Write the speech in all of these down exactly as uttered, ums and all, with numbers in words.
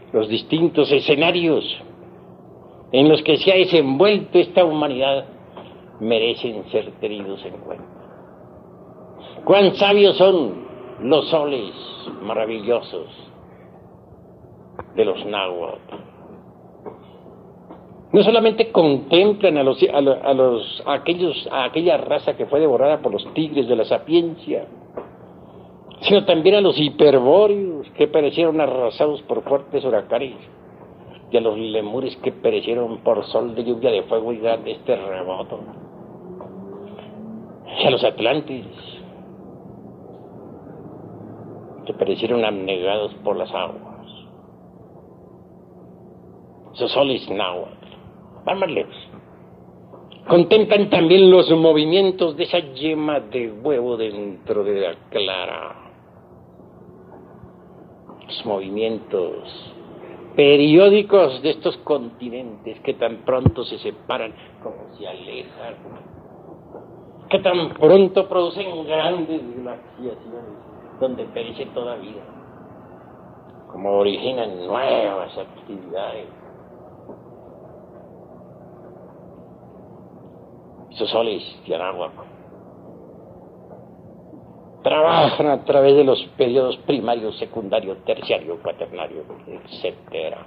los distintos escenarios en los que se ha desenvuelto esta humanidad merecen ser tenidos en cuenta. Cuán sabios son los soles maravillosos de los náhuatl. No solamente contemplan a los a los, a los a aquellos a aquella raza que fue devorada por los tigres de la sapiencia, sino también a los hiperbóreos que perecieron arrasados por fuertes huracanes, y a los lemures que perecieron por sol de lluvia de fuego y grandes terremotos, y a los atlantes que perecieron abnegados por las aguas. Esos soles náhuatl van más lejos. Contemplan también los movimientos de esa yema de huevo dentro de la clara. Los movimientos periódicos de estos continentes que tan pronto se separan como se alejan, que tan pronto producen grandes glaciaciones donde perece toda vida, como originan nuevas actividades. Esos soles de Anáhuac trabajan a través de los periodos primario, secundario, terciario, cuaternario, etcétera.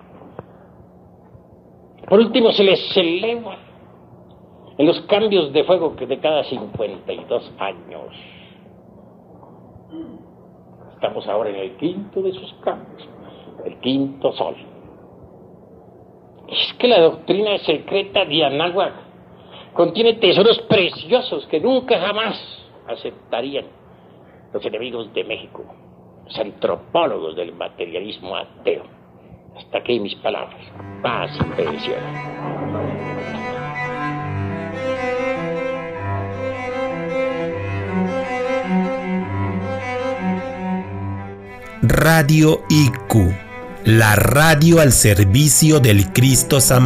Por último, se les eleva en los cambios de fuego que de cada cincuenta y dos años. Estamos ahora en el quinto de esos cambios, el quinto sol. Es que la doctrina secreta de Anáhuac contiene tesoros preciosos que nunca jamás aceptarían los enemigos de México, los antropólogos del materialismo ateo. Hasta aquí mis palabras. Paz y bendición. Radio I Q, la radio al servicio del Cristo Samaritáno.